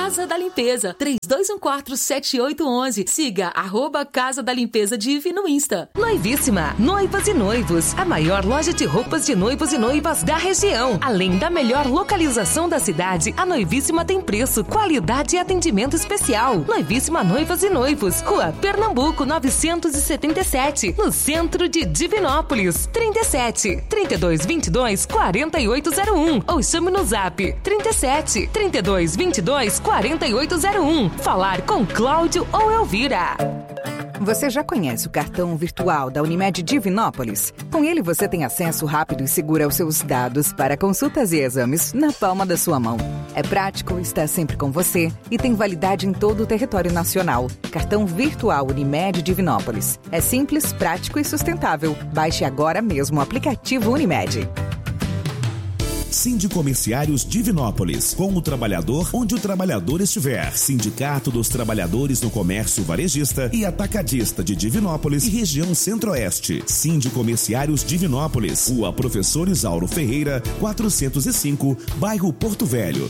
Casa da Limpeza, 32147811. Siga @Casa da Limpeza Div no Insta. Noivíssima, Noivas e Noivos, a maior loja de roupas de noivos e noivas da região. Além da melhor localização da cidade, a Noivíssima tem preço, qualidade e atendimento especial. Noivíssima Noivas e Noivos, Rua Pernambuco 977, no centro de Divinópolis. 37 32 22 4801 ou chame no Zap 37 32 22 4801. Falar com Cláudio ou Elvira. Você já conhece o cartão virtual da Unimed Divinópolis? Com ele você tem acesso rápido e seguro aos seus dados para consultas e exames na palma da sua mão. É prático, está sempre com você e tem validade em todo o território nacional. Cartão virtual Unimed Divinópolis. É simples, prático e sustentável. Baixe agora mesmo o aplicativo Unimed. Sindicomerciários Divinópolis, com o trabalhador onde o trabalhador estiver. Sindicato dos Trabalhadores no Comércio Varejista e Atacadista de Divinópolis e região Centro-Oeste. Sindicomerciários Divinópolis, Rua Professor Isauro Ferreira, 405, bairro Porto Velho,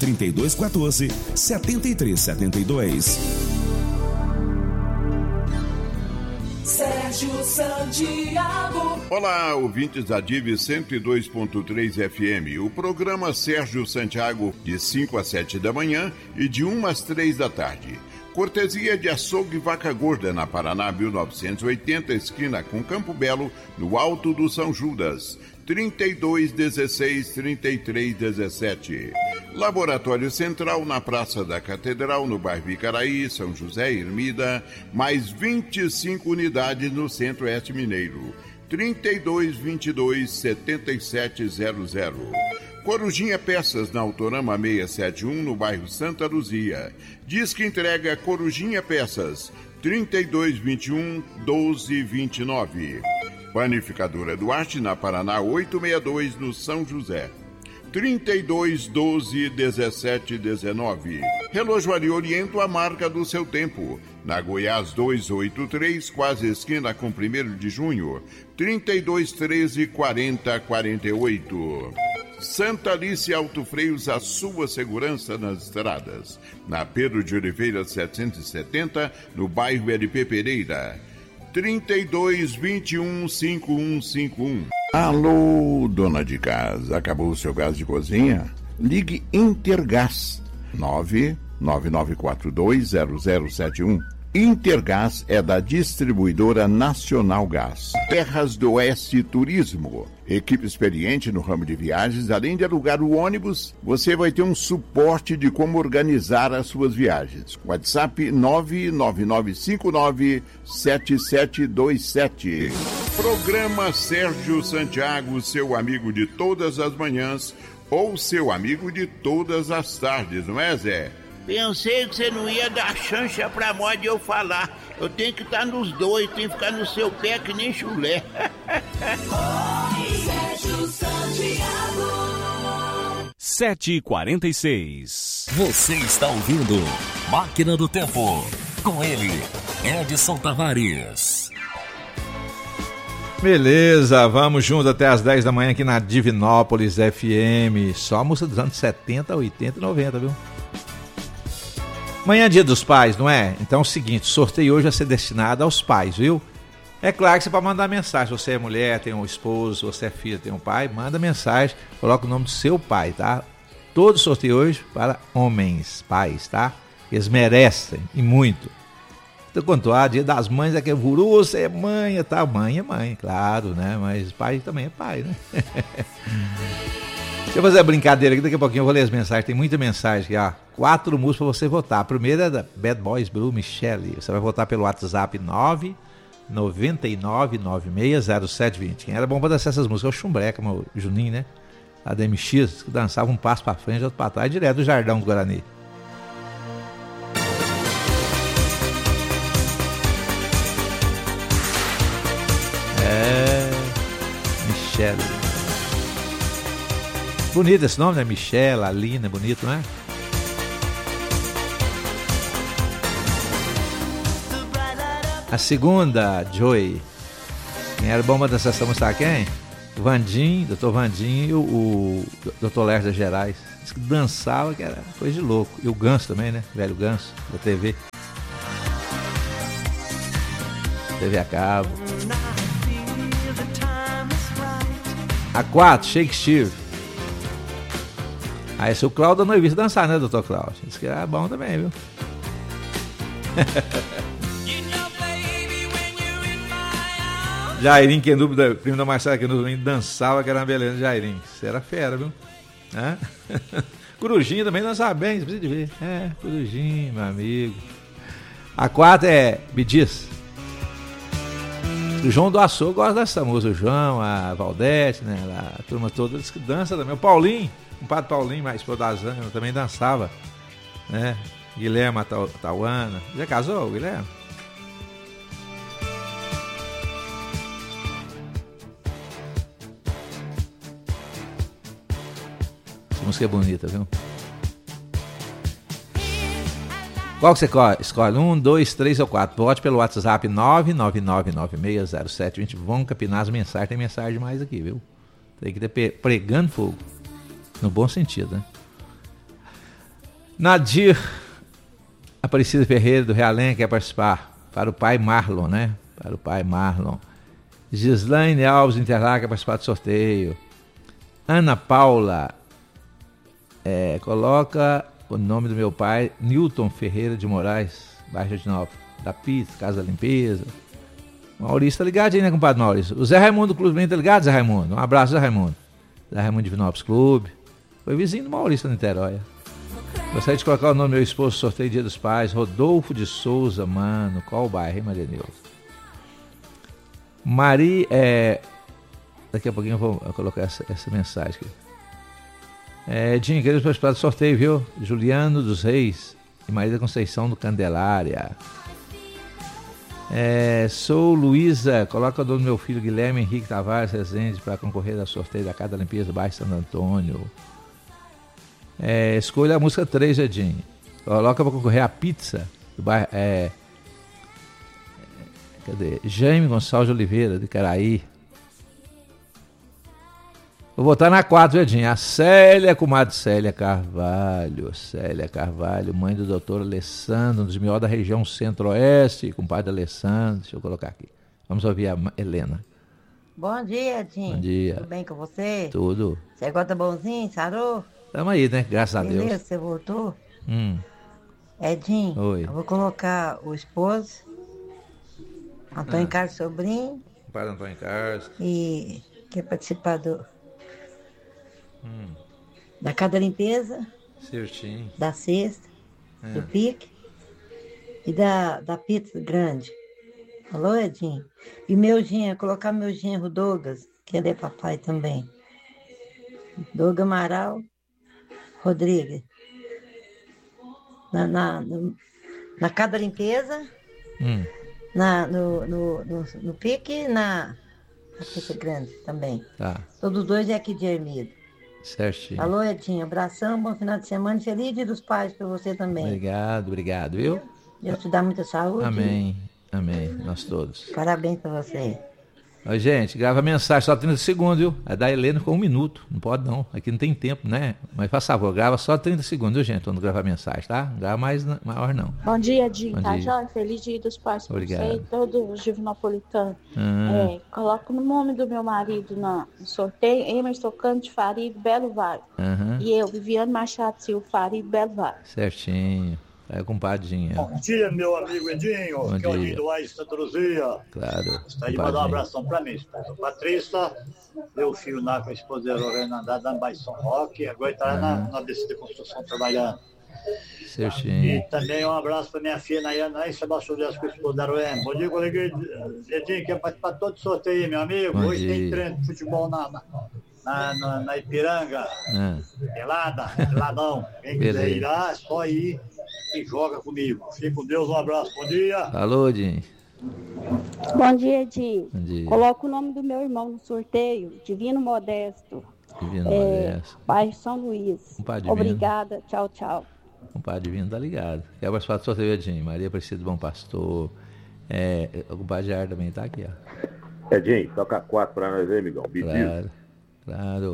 3214-7372. Sérgio Santiago. Olá, ouvintes da DIV 102.3 FM. O programa Sérgio Santiago, de 5 às 7 da manhã e de 1 às 3 da tarde. Cortesia de Açougue Vaca Gorda, na Paraná 1980, esquina com Campo Belo, no Alto do São Judas. 3216-3317. Laboratório Central, na Praça da Catedral, no bairro Icaraí, São José, Ermida, mais 25 unidades no Centro-Oeste Mineiro. 3222-7700. Corujinha Peças, na Autorama 671, no bairro Santa Luzia. Disque entrega Corujinha Peças, 3221-1229. Panificadora Duarte, na Paraná 862, no São José. 3212-1719. Relojoaria Oriento, a marca do seu tempo. Na Goiás 283, quase esquina com 1º de junho. 3213-4048. Santa Alice Autofreios, a sua segurança nas estradas. Na Pedro de Oliveira 770, no bairro LP Pereira. 3221-5151. Alô, dona de casa, acabou o seu gás de cozinha? Ligue Intergás 999420071. Intergás é da Distribuidora Nacional Gás. Terras do Oeste Turismo. Equipe experiente no ramo de viagens, além de alugar o ônibus, você vai ter um suporte de como organizar as suas viagens. WhatsApp 999597727. Programa Sérgio Santiago, seu amigo de todas as manhãs ou seu amigo de todas as tardes, não é, Zé? Pensei que você não ia dar chance pra moda de eu falar. Eu tenho que estar nos dois, tenho que ficar no seu pé que nem chulé. Sérgio Santiago. 7h46. Você está ouvindo Máquina do Tempo. Com ele, Edson Tavares. Beleza, vamos juntos até as 10 da manhã aqui na Divinópolis FM. Só música dos anos 70, 80 e 90, viu? Amanhã é dia dos pais, não é? Então é o seguinte, o sorteio hoje vai ser destinado aos pais, viu? É claro que você pode mandar mensagem, se você é mulher, tem um esposo, se você é filha, tem um pai, manda mensagem, coloca o nome do seu pai, tá? Todo sorteio hoje para homens, pais, tá? Eles merecem, e muito. Então, quanto a dia das mães, é que você é mãe, tá? Mãe é mãe, claro, né? Mas pai também é pai, né? Deixa eu fazer a brincadeira aqui, daqui a pouquinho eu vou ler as mensagens, tem muita mensagem aqui, ó. 4 músicas para você votar. A primeira é da Bad Boys Blue, Michelle. Você vai votar pelo WhatsApp 999960720. Quem era bom para dançar essas músicas é o Chumbreca, o Juninho, né? A da MX, que dançava um passo para frente, outro para trás, direto do Jardão do Guarani. Michelle. Bonito esse nome, né? Michelle, Alina, bonito, não é? A segunda, Joey. Quem era bomba dessa música, sabe quem? Vandinho, Dr. Vandinho e o Dr. Lércio das Gerais. Diz que dançava, que era coisa de louco. E o Ganso também, né? Velho Ganso, da TV. TV a cabo. A 4, Shakespeare. Aí se o Cláudio não viu dançar, né, doutor Cláudio? Disse que era bom também, viu? Jairim, que dúvida, primo da Marcela, que dançava, que era uma beleza, Jairim. Você era fera, viu? Corujinho também dançava bem, você precisa de ver. Corujinho, meu amigo. A 4 é Bidiz. O João do Açô gosta dessa música. O João, a Valdete, né? A turma toda, eles que dançam também. O Paulinho, o padre Paulinho, mais esposa da Zana, também dançava, né? Guilherme Tauana. Já casou, Guilherme? Essa música é bonita, viu? Qual que você escolhe? 1, 2, 3 ou 4. Vote pelo WhatsApp 999960720. Vamos capinar as mensagens. Tem mensagem demais aqui, viu? Tem que ter pregando fogo. No bom sentido, né? Nadir Aparecida Ferreira do Realenga quer participar. Para o pai Marlon, né? Para o pai Marlon. Gislaine Alves Interlaga quer participar do sorteio. Ana Paula coloca o nome do meu pai, Newton Ferreira de Moraes, Baixo de Nova, da Pizza, Casa da Limpeza. Maurício tá ligado aí, né, compadre Maurício? O Zé Raimundo do Clube também tá ligado, Zé Raimundo? Um abraço, Zé Raimundo. Zé Raimundo de Vinópolis Clube. Foi vizinho do Maurício da Niterói. Gostaria de colocar o nome do meu esposo, sorteio Dia dos Pais, Rodolfo de Souza, mano. Qual o bairro, hein, Maria Neuza? Daqui a pouquinho eu vou colocar essa mensagem aqui. Dinho, queridos participar do sorteio, viu? Juliano dos Reis e Maria da Conceição do Candelária. Sou Luísa, coloca o nome do meu filho Guilherme Henrique Tavares Rezende para concorrer ao sorteio da Casa da Limpeza Baixo Santo Antônio. Escolha a música 3, Edinho. Coloca para concorrer a pizza do bairro. Cadê? Jaime Gonçalves de Oliveira, de Caraí. Vou votar na 4, Edinho. A Célia, comadre Célia Carvalho. Célia Carvalho, mãe do doutor Alessandro, um dos melhores da região Centro-Oeste, compadre Alessandro. Deixa eu colocar aqui. Vamos ouvir a Helena. Bom dia, Edinho. Bom dia. Tudo bem com você? Tudo. Você agora tá bonzinho, sarou? Tamo aí, né? Graças a Deus. Beleza, você voltou? Edinho, Oi. eu vou colocar o esposo, Antônio Carlos Sobrinho. Compadre Antônio Carlos. E quer participar da Casa da Limpeza, Certinho. da Cesta, do Pique e da Pizza Grande. Alô, Edinho? E meu genro, colocar meu genro Douglas, que ele é papai também. Douglas Amaral Rodrigues. Na Casa da Limpeza, no Pique e na Pizza Grande também. Tá. Todos dois é aqui de Ermido. Certinho. Alô, Edinho, abração, bom final de semana e feliz Dia dos Pais para você também. Obrigado, viu? Deus te dá muita saúde. Amém, nós todos. Parabéns para você. Ó, gente, grava a mensagem, só 30 segundos, viu? A da Helena com 1 minuto, não pode não, aqui não tem tempo, né? Mas faz favor, grava só 30 segundos, viu, gente, quando gravar a mensagem, tá? Não grava maior não. Bom dia, Dinho, tá joia? Feliz Dia dos Pais para você e todos os divinopolitanos. Coloco o nome do meu marido no sorteio, Emerson Cano de Faria, Belo Vale. E eu, Viviane Machado Silva, Faria, Belo Vale. Certinho. Compadinha. Bom dia, meu amigo Edinho. Bom que é o dia. Edinho do Ais Santa Luzia. Claro. Gostaria de mandar um abração para mim, esposa Patrícia, meu filho lá com a esposa Lorena andada lá em São Roque, agora está na descida de construção trabalhando. Certinho. E também um abraço para minha filha Nayana e Sebastião Dias com a esposa da Aroema. Bom dia, colega Edinho, quer participar de todo o sorteio, meu amigo. Bom Hoje dia. tem treino de futebol na Ipiranga, peladão. Quem quiser ir lá, é só ir e joga comigo. Fique com Deus, um abraço, bom dia. Alô, Dinho. Bom dia, Dinho. Bom dia. Coloco o nome do meu irmão no sorteio, Divino Modesto. Modesto. Bairro São Luís. Compadre Obrigada, tchau, tchau. Compadre Divino tá ligado. Quer participar do sorteio, Dinho? Maria Aparecida Bom Pastor. O compadre Jair também tá aqui, ó. Edinho, toca 4 pra nós aí, amigão. Claro.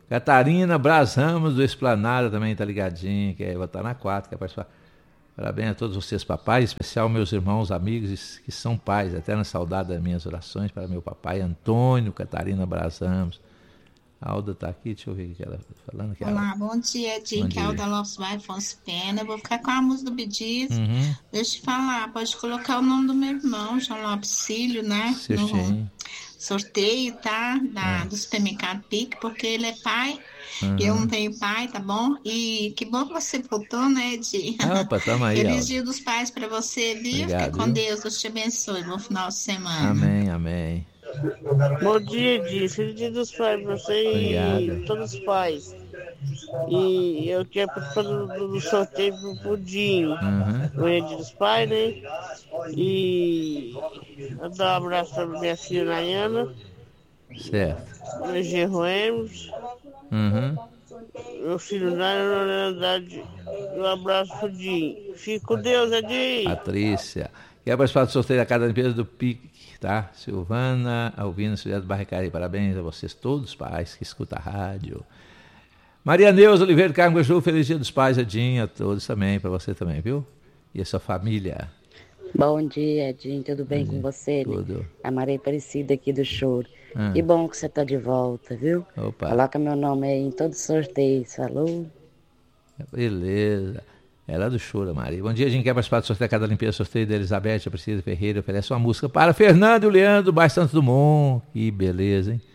Catarina Braz Ramos, do Esplanada, também está ligadinho, quer votar na 4, quer participar. Parabéns a todos vocês, papais, em especial meus irmãos, amigos que são pais. Eterna saudade das minhas orações para meu papai Antônio, Catarina Braz Ramos. A Alda está aqui, deixa eu ver o que ela está falando. Olá, bom dia, Edinho, que é a Alda Lopes vai Afonso Pena. Eu vou ficar com a música do pedido. Deixa eu te falar, pode colocar o nome do meu irmão, João Lopes Filho, né? No sorteio, tá? Do supermercado Pique, porque ele é pai. Eu não tenho pai, tá bom? E que bom que você voltou, né, Edinho? Opa, tamo aí, Feliz Dia dos Pais para você, viu? Obrigado, Fica com Deus, Deus te abençoe. Bom final de semana. Amém, amém. Bom dia, Edinho. Feliz Dia dos Pais para você e todos os pais. E eu quero participar do sorteio pro Pudim. Hoje é Dia dos Pais, né? E eu dou um abraço para minha filha Nayana. Certo. Meu genro Hermes. Meu filho Nayana. Um abraço pro Pudim. Fique com Deus, Edinho. Patrícia. Quero participar do sorteio da Casa da Limpeza do Pique. Tá? Silvana, Alvina, Silvia do Barricari, parabéns a vocês todos, pais que escutam a rádio. Maria Neuza Oliveira, Carmo Ju, feliz Dia dos Pais, Edinho, a todos também, para você também, viu? E a sua família. Bom dia, Edinho, tudo bem com você? Tudo. A Maria Aparecida aqui do Choro. Que bom que você está de volta, viu? Opa. Coloca meu nome aí em todos os sorteios, falou? Beleza. Ela é do Choro, Maria. Bom dia, a gente quer participar do sorteio da Casa da Limpeza, sorteio da Elizabeth Aparecida Ferreira, oferece uma música para Fernando e o Leandro, bairro Santos Dumont. Que beleza, hein?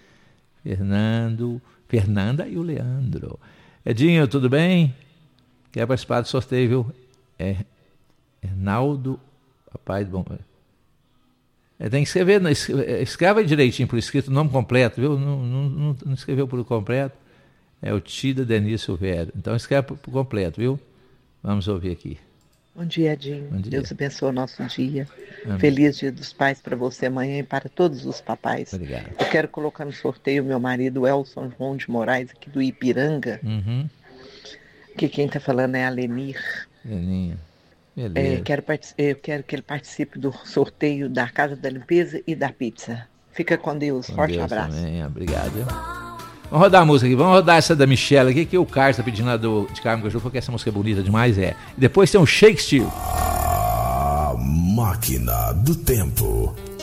Fernanda e o Leandro. Edinho, tudo bem? Quer participar do sorteio, viu? Hernaldo, papai do bom. Tem que escrever, escreve direitinho por escrito, o nome completo, viu? Não escreveu por completo. É o Tida Denise Silvério. Então escreve por completo, viu? Vamos ouvir aqui. Bom dia, Edinho. Bom dia. Deus abençoe o nosso dia. Amém. Feliz Dia dos Pais para você amanhã e para todos os papais. Obrigado. Eu quero colocar no sorteio meu marido Elson João de Moraes, aqui do Ipiranga. Que quem está falando é a Lenir. Leninha. Beleza. Eu quero que ele participe do sorteio da Casa da Limpeza e da pizza. Fica com Deus. Com Forte Deus abraço. Também. Obrigado. Vamos rodar a música aqui. Vamos rodar essa da Michelle aqui, que o Carlos está pedindo lá de Carmo Caju, porque essa música é bonita demais, E depois tem um Shakespeare. A Máquina do Tempo.